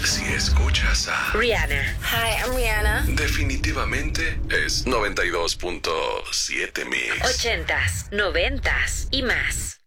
Si escuchas a Rihanna. Hi, I'm Rihanna. definitivamente es 92.7 Mix. 80s, 90s y más.